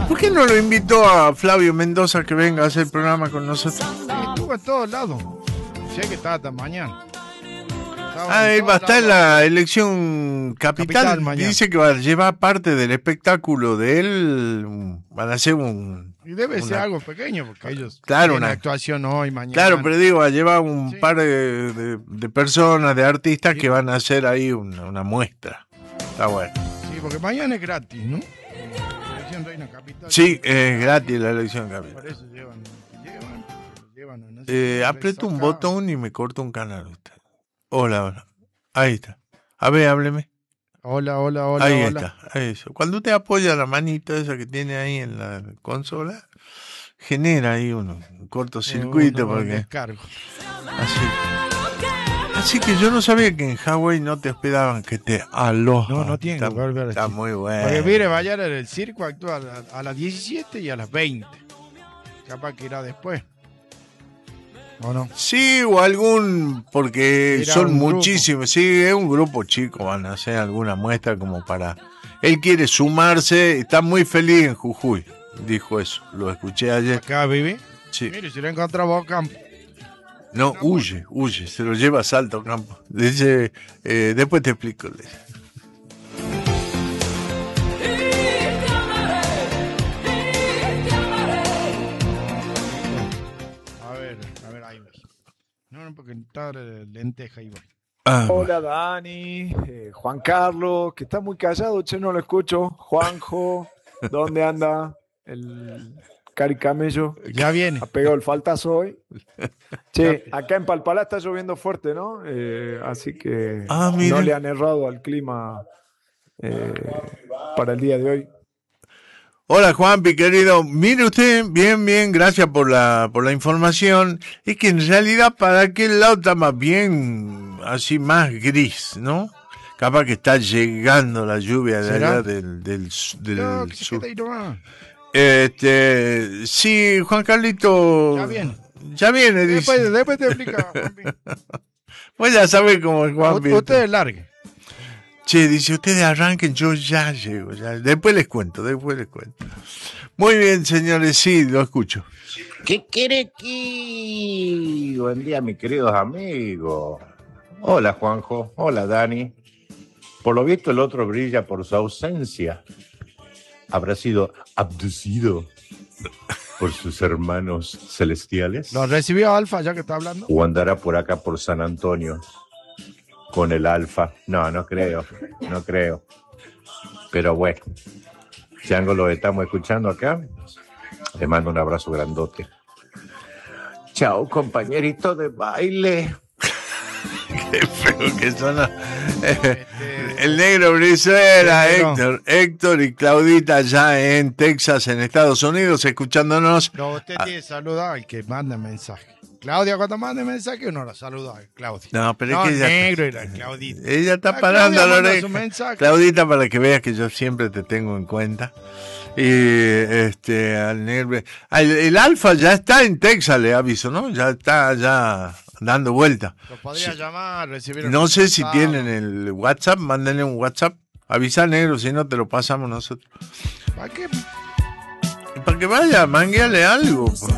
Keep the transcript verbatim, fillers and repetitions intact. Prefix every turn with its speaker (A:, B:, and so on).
A: ¿Por qué no lo invitó a Flavio Mendoza que venga a hacer el programa con nosotros?
B: Estuvo en todos lados. Sé que estaba hasta mañana.
A: Ah, él va a estar en la elección capital.
B: Capital mañana.
A: Dice que va a llevar parte del espectáculo de él. Van a hacer un.
B: Y debe
A: una,
B: ser algo pequeño, porque ellos
A: claro,
B: tienen
A: una
B: actuación hoy, mañana.
A: Claro, pero digo, va a llevar un
B: Sí.
A: par de, de, de personas, de artistas
B: Sí.
A: que van a hacer ahí una, una muestra. Está bueno.
B: Sí, porque mañana es gratis, ¿no? Elección Reina Capital.
A: Sí, es gratis la elección capital.
B: Por eso llevan. llevan, llevan no sé,
A: Eh,
B: les
A: aprieto un
B: saca-
A: botón y me corto un canal. Usted. Hola, hola. Ahí está. A ver, hábleme.
B: Hola, hola, hola.
A: Ahí
B: hola.
A: está. Eso. Cuando usted apoya la manito esa que tiene ahí en la consola, genera ahí un, un cortocircuito.
B: Uno, un
A: porque
B: descargo.
A: así. Así que yo no sabía que en Hawái no te hospedaban, que te alojan.
B: No, no tiene
A: Está,
B: que volver a
A: está
B: decir.
A: muy bueno.
B: Porque mire, vaya en el circo actúa a, la- a las diecisiete y a las veinte. Capaz que irá después. ¿O no?
A: Sí, o algún, porque
B: Era
A: son
B: un grupo.
A: muchísimos, sí, es un grupo chico, van a hacer alguna muestra como para... Él quiere sumarse, está muy feliz en Jujuy, dijo eso, lo escuché ayer.
B: Acá vive.
A: Sí.
B: Mire, si lo encontramos acá.
A: No, huye, huye, se lo lleva a Salto Campo. Dice, eh, después te explico. le dice.
B: A ver, a ver, ahí voy. No, no, porque está de lenteja ahí voy.
A: Ah,
C: Hola Dani, eh, Juan Carlos, que está muy callado, che, no lo escucho. Juanjo, ¿dónde anda el caricamello?
B: Ya viene.
C: Ha pegado el faltazo hoy. Che, acá en Palpalá está lloviendo fuerte, ¿no? Eh, así que
A: Ah, mira.
C: no le han errado al clima eh, para el día de hoy.
A: Hola Juanpi, querido. Mire usted, bien, bien, gracias por la, por la información. Es que en realidad para aquel lado está más bien, así más gris, ¿no? Capaz que está llegando la lluvia de
B: ¿Será?
A: allá del, del, su- del
B: No, que se
A: sur.
B: quede ahí nomás.
A: Este, sí, Juan Carlito.
B: Ya viene.
A: Ya viene, dice.
B: Después, después te explica, Juanpi.
A: Pues ya sabe cómo es Juanpi.
B: U- Ustedes larguen.
A: Che, dice, ustedes arranquen, yo ya llego. Ya. Después les cuento, después les cuento. Muy bien, señores, sí, lo escucho.
D: ¿Qué quiere aquí? Buen día, mis queridos amigos. Hola, Juanjo. Hola, Dani. Por lo visto, el otro brilla por su ausencia. ¿Habrá sido abducido por sus hermanos celestiales?
B: ¿Lo recibió Alfa ya que está hablando?
D: ¿O andará por acá por San Antonio con el Alfa? No, no creo. No creo. Pero bueno, si algo lo estamos escuchando acá, le mando un abrazo grandote. Chao, compañerito de baile.
A: Qué feo que suena. El negro Brizuela,
B: Sí, no.
A: Héctor, Héctor y Claudita allá en Texas, en Estados Unidos, escuchándonos.
B: No, usted
A: Ah.
B: tiene que saludar al que manda mensaje. Claudia, cuando mande mensaje, uno la saluda a Claudia.
A: No, pero
B: no,
A: es que ella,
B: negro y la Claudita.
A: ella está
B: La
A: parando
B: Claudia
A: la
B: manda
A: oreja.
B: su mensaje.
A: Claudita, para que veas que yo siempre te tengo en cuenta. Y este, al negro. al- el Alfa ya está en Texas, le aviso, ¿no? Ya está ya dando vuelta.
B: Lo podría llamar, recibir un
A: No sé si
B: mensaje.
A: tienen el WhatsApp, mándenle un WhatsApp. Avisa negro, si no te lo pasamos nosotros.
B: ¿Para qué?
A: Para que vaya, mangueale algo. Pues.